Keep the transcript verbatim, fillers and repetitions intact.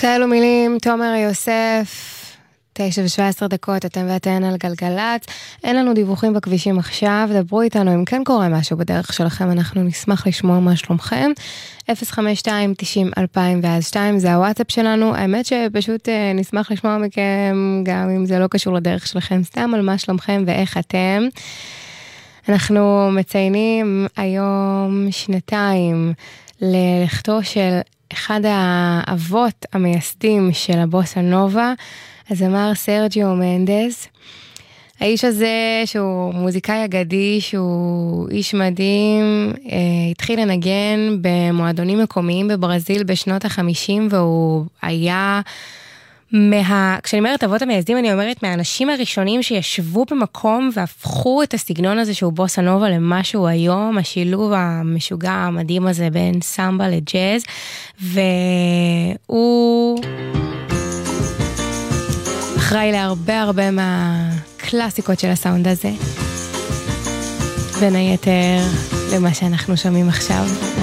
כאלו מילים, תומר יוסף, תשע ושבע עשרה דקות, אתם ואתן על גלגלת. אין לנו דיווחים בכבישים עכשיו, דברו איתנו אם כן קורה משהו בדרך שלכם, אנחנו נשמח לשמוע מה שלומכם. אפס חמש שתיים תשעים אלפיים ואז שתיים, זה הוואטסאפ שלנו. האמת שפשוט נשמח לשמוע מכם, גם אם זה לא קשור לדרך שלכם, סתם על מה שלומכם ואיך אתם. אנחנו מציינים היום שנתיים ללכתו של אחד האבות המייסדים של הבוסה נובה, הזמר סרג'יו מנדס. האיש הזה שהוא מוזיקאי אגדי, שהוא איש מדהים, התחיל לנגן במועדונים מקומיים בברזיל בשנות החמישים, והוא היה מה... כשאני אומרת אבות המייסדים, אני אומרת מהאנשים הראשונים שישבו במקום והפכו את הסגנון הזה שהוא בוסה נובה למה שהוא היום, השילוב המשוגע המדהים הזה בין סמבה לג'אז, והוא אחראי להרבה הרבה מהקלאסיקות של הסאונד הזה, בין היתר למה שאנחנו שומעים עכשיו.